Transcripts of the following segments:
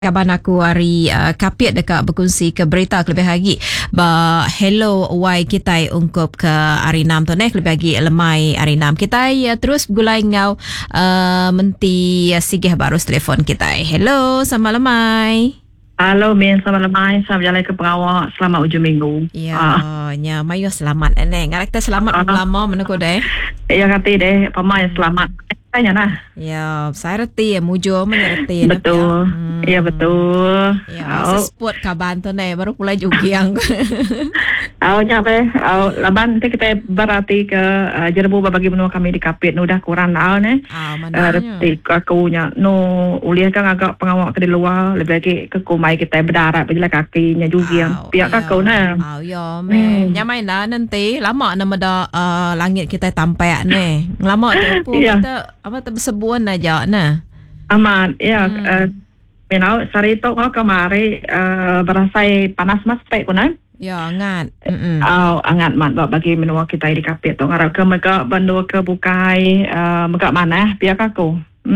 Kaban aku hari kapit dekat berkongsi ke berita kelebih lagi ba hello wai kita ungkup ke hari 6 tu kelebih lagi lemai hari 6 kita terus gulai ngau menti sigih baru telefon kita. Hello sama lemai. Halo Min, selamat lemai. Selamat jalan ke Perawak. Selamat ujung minggu. Nya mayu selamat ngarek kita selamat lama meneko deh. Ya kata deh, pamai selamat. Tanya nah. Ya, saya reti mujo menyerti. Betul. Ya betul. Ya, sport kaban tu baru pula jugiang. Nyampe, laban nanti kita berarti ke jerbu bagi menua kami di kapit nu dah kurang naon reti aku nya no uliah kan agak pengawak ke di luar lebih lagi ke kumai kita berdarat bila kakinya jugiang. Pihak kakau nah. Nyamai lah nanti lama nama dah langit kita tampak ni. Lama tu kita apa tersebuan aja nah. Aman, ya. Sarito ko kamari berasai panas mas pek kuna. Ya, angat. Angat mat bagi menua kita di kapit tu ngarap ke mega bandu ke bukai mega mana pihak aku.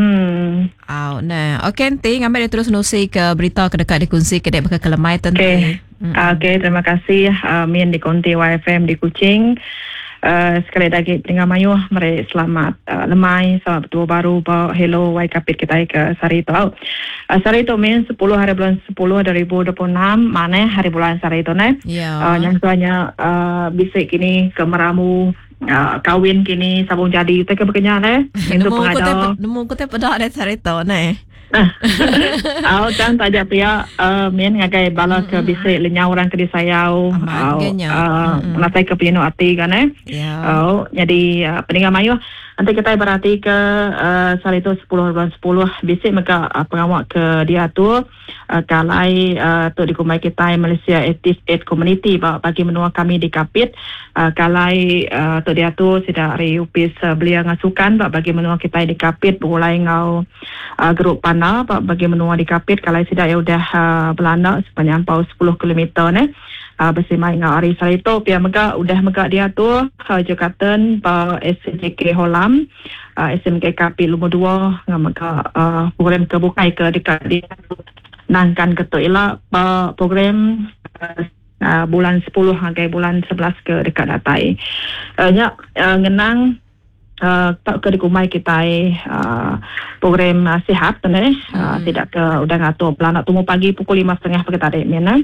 Okey nanti ngambil dia terus nusi ke berita ke dekat dikunci ke dek ke lemai tentu. Okey, terima kasih Min di Konti YFM di Kuching. Sekali lagi pendengar Mayu, mari selamat lemai, selamat tua baru, hello, wai kapit kita ke Sarito. Sarito Min 10 hari bulan 10 2026, mana hari bulan Sarito ne? Yang tuanya bisik kini ke meramu kawin kini sabung jadi itu ke bekenya ne? Itu pengada. Nemu kute pada ada Sarito ne. Dan tajak pria Min ngagai bala ke bisik lenyau orang ke disayau natai ke piano ati kan jadi pendengar Mayu nanti kita berarti ke Sarito 10 bisik maka pengawak ke dia tu kalai tu di kumai kita Malaysia Active Aid Community bagi menua kami di kapit kalai tu dia tu sudah reupis belia ngasukan bagi menua kita di kapit mulai ngau grup panah bagi menua di kapit kalau sudah ya udah Belanda sepanjang 10 km ne bersemai ngau hari Sarito pia mega udah mega dia tu Jakarta pa SJK Holam SMK kapit lumur 2 ngau mega program kebukai ke dekat dia nangkan ketu ila program bulan 10 hingga bulan 11 ke dekat datai ngenang tak ke dikumai kita program sihat tidak ke udah ngatur plan nak tunggu pagi pukul 5.30 pagi tadi mana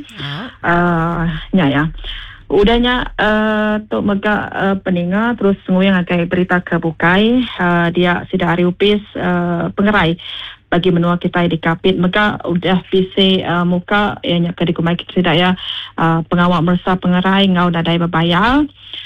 udahnya tu mega peninga terus nguyang agai berita ke bukai dia sudah hari upis pengerai bagi menua kita di kapit maka udah PC muka yang ke dikumai kita tidak ya pengawak merasa pengerai ngau dadai berbayar.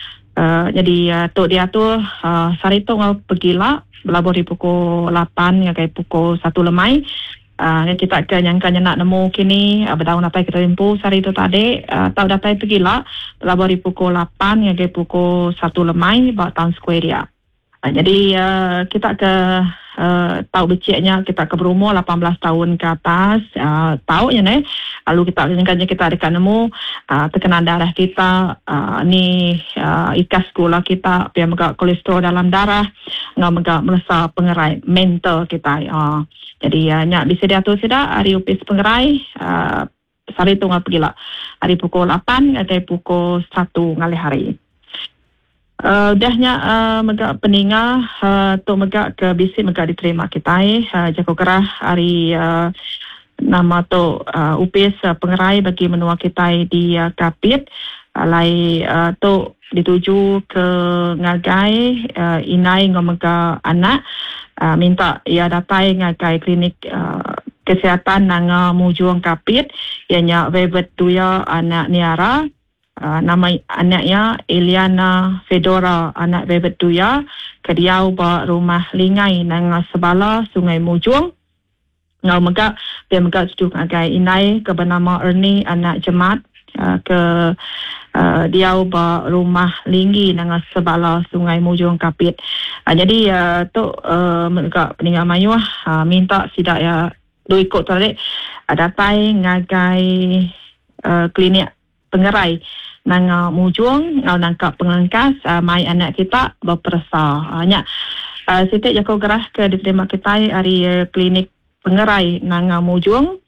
Jadi tu dia tu Sarito ngau pergilah belabur di pukul 8 hingga pukul 1 lemai. Kita ke yang nak nemu kini berdaun apa kita tempuh Sarito tadi tahu datai pergilah belabur di pukul 8 hingga pukul 1 lemai buat tahun square dia. Jadi kita ke tahu beciknya kita ke berumur 18 tahun ke atas tahu ya ne lalu kita dekat nemu tekanan darah kita ni ikas gula kita biar mega kolesterol dalam darah ngau mega merasa pengerai mental kita jadi nyak bisa diatur sudah hari upis pengerai Sarito ngau pergilah hari pukul 8 atau pukul 1 ngali hari. Dahnya mega peninga tu mega ke bisi mega diterima kita jago kerah hari nama tu upis pengerai bagi menua kita di kapit lai tu dituju ke ngagai inai ngomega anak minta ia datai ngagai klinik kesihatan nanga mujuang kapit ianya Vevet Duya anak Niara. Nama anaknya Eliana Fedora anak Vevet Duya kediau ba rumah lingai nang sebala Sungai Mujung ngau mega dia mega seduk agai inai ke bernama Ernie anak Jemat ke diau ba rumah linggi nang sebala Sungai Mujung kapit jadi tu mega peninggal Mayu minta sidak ya do ikut tadi datai ngagai klinik pengerai nang mujung ngau nangkap pengangkas mai anak kita berperasa sitik jago gerah ke diterima kita hari klinik pengerai nang mujung